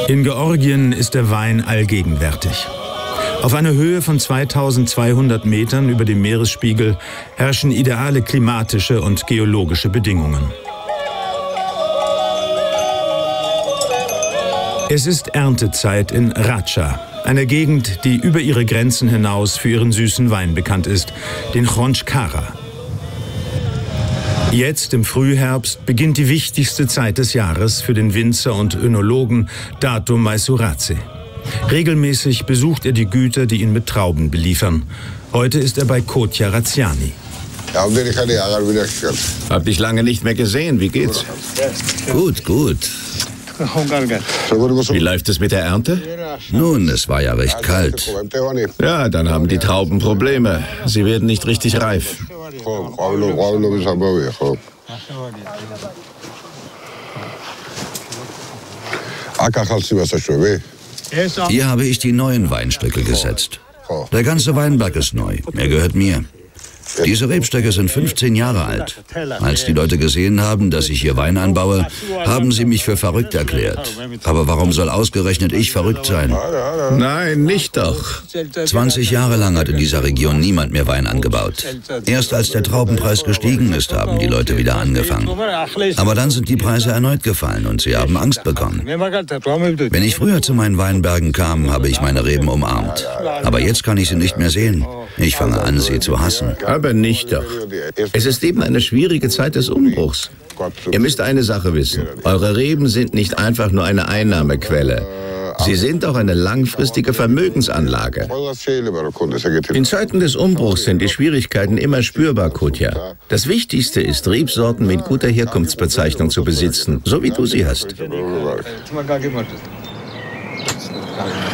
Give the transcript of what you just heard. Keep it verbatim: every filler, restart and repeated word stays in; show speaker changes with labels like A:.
A: In Georgien ist der Wein allgegenwärtig. Auf einer Höhe von zweitausendzweihundert Metern über dem Meeresspiegel herrschen ideale klimatische und geologische Bedingungen. Es ist Erntezeit in Racha, einer Gegend, die über ihre Grenzen hinaus für ihren süßen Wein bekannt ist, den Khonchkara. Jetzt im Frühherbst beginnt die wichtigste Zeit des Jahres für den Winzer und Önologen Dato Maesouradze. Regelmäßig besucht er die Güter, die ihn mit Trauben beliefern. Heute ist er bei Kotya Raziani.
B: Hab dich lange nicht mehr gesehen. Wie geht's?
C: Gut, gut.
B: Wie läuft es mit der Ernte?
C: Nun, es war ja recht kalt.
B: Ja, dann haben die Trauben Probleme. Sie werden nicht richtig reif.
C: Hier habe ich die neuen Weinstöcke gesetzt. Der ganze Weinberg ist neu. Er gehört mir. Diese Rebstöcke sind fünfzehn Jahre alt. Als die Leute gesehen haben, dass ich hier Wein anbaue, haben sie mich für verrückt erklärt. Aber warum soll ausgerechnet ich verrückt sein?
B: Nein, nicht doch.
C: zwanzig Jahre lang hat in dieser Region niemand mehr Wein angebaut. Erst als der Traubenpreis gestiegen ist, haben die Leute wieder angefangen. Aber dann sind die Preise erneut gefallen und sie haben Angst bekommen. Wenn ich früher zu meinen Weinbergen kam, habe ich meine Reben umarmt. Aber jetzt kann ich sie nicht mehr sehen. Ich fange an, sie zu hassen.
B: Aber nicht doch. Es ist eben eine schwierige Zeit des Umbruchs. Ihr müsst eine Sache wissen. Eure Reben sind nicht einfach nur eine Einnahmequelle. Sie sind auch eine langfristige Vermögensanlage. In Zeiten des Umbruchs sind die Schwierigkeiten immer spürbar, Kotya. Das Wichtigste ist, Rebsorten mit guter Herkunftsbezeichnung zu besitzen, so wie du sie hast.